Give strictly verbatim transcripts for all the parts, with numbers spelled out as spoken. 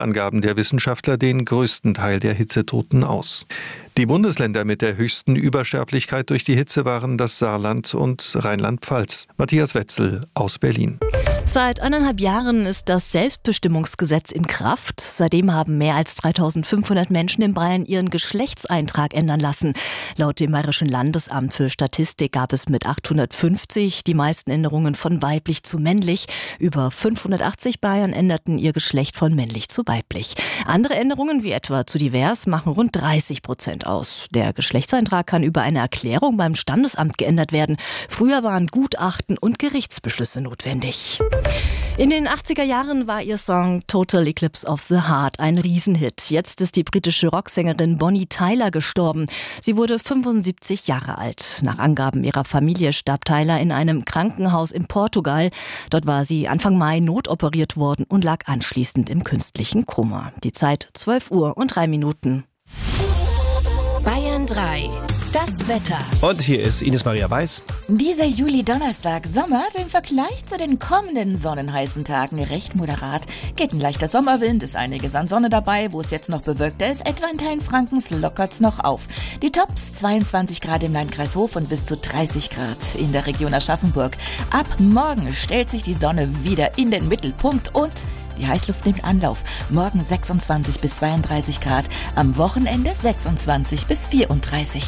Angaben der Wissenschaftler den größten Teil der Hitzetoten aus. Die Bundesländer mit der höchsten Übersterblichkeit durch die Hitze waren das Saarland und Rheinland-Pfalz. Matthias Wetzel aus Berlin. Seit eineinhalb Jahren ist das Selbstbestimmungsgesetz in Kraft. Seitdem haben mehr als dreitausendfünfhundert Menschen in Bayern ihren Geschlechtseintrag ändern lassen. Laut dem Bayerischen Landesamt für Statistik gab es mit achthundertfünfzig die meisten Änderungen von weiblich zu männlich. Über fünfhundertachtzig Bayern änderten ihr Geschlecht von männlich zu weiblich. Andere Änderungen, wie etwa zu divers, machen rund dreißig Prozent aus. Der Geschlechtseintrag kann über eine Erklärung beim Standesamt geändert werden. Früher waren Gutachten und Gerichtsbeschlüsse notwendig. In den achtziger Jahren war ihr Song Total Eclipse of the Heart ein Riesenhit. Jetzt ist die britische Rocksängerin Bonnie Tyler gestorben. Sie wurde fünfundsiebzig Jahre alt. Nach Angaben ihrer Familie starb Tyler in einem Krankenhaus in Portugal. Dort war sie Anfang Mai notoperiert worden und lag anschließend im künstlichen Koma. Die Zeit zwölf Uhr und drei Minuten. Bayern drei. Das Wetter. Und hier ist Ines Maria Weiß. Dieser Juli-Donnerstag Sommer hat im Vergleich zu den kommenden sonnenheißen Tagen recht moderat. Geht ein leichter Sommerwind, ist einiges an Sonne dabei. Wo es jetzt noch bewölkter ist, etwa in Teilen Frankens, lockert's noch auf. Die Tops zweiundzwanzig Grad im Landkreis Hof und bis zu dreißig Grad in der Region Aschaffenburg. Ab morgen stellt sich die Sonne wieder in den Mittelpunkt und die Heißluft nimmt Anlauf. Morgen sechsundzwanzig bis zweiunddreißig Grad, am Wochenende sechsundzwanzig bis vierunddreißig.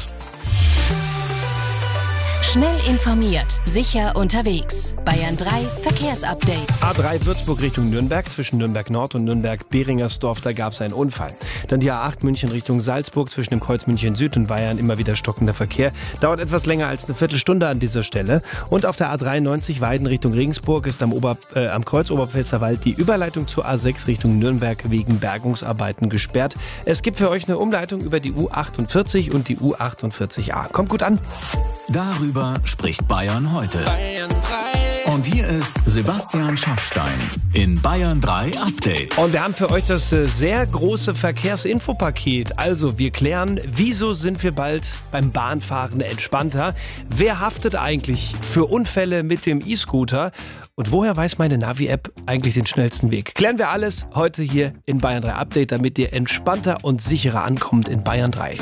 Schnell informiert, sicher unterwegs. Bayern drei Verkehrsupdate. A drei Würzburg Richtung Nürnberg, zwischen Nürnberg Nord und Nürnberg-Beringersdorf, da gab es einen Unfall. Dann die A acht München Richtung Salzburg, zwischen dem Kreuz München Süd und Weihern immer wieder stockender Verkehr. Dauert etwas länger als eine Viertelstunde an dieser Stelle. Und auf der A dreiundneunzig Weiden Richtung Regensburg ist am, Ober, äh, am Kreuz Oberpfälzerwald die Überleitung zur A sechs Richtung Nürnberg wegen Bergungsarbeiten gesperrt. Es gibt für euch eine Umleitung über die U achtundvierzig und die U achtundvierzig A. Kommt gut an. Darüber spricht Bayern heute. Bayern drei. Und hier ist Sebastian Schaffstein in Bayern drei Update. Und wir haben für euch das äh, sehr große Verkehrsinfopaket. Also wir klären, wieso sind wir bald beim Bahnfahren entspannter? Wer haftet eigentlich für Unfälle mit dem E-Scooter? Und woher weiß meine Navi-App eigentlich den schnellsten Weg? Klären wir alles heute hier in Bayern drei Update, damit ihr entspannter und sicherer ankommt in Bayern drei.